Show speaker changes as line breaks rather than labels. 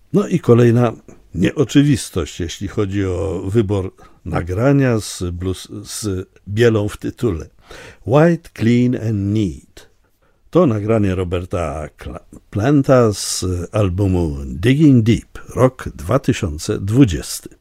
No i kolejna nieoczywistość, jeśli chodzi o wybór nagrania z bielą w tytule. White, Clean and Neat. To nagranie Roberta Planta z albumu Digging Deep, rok 2020.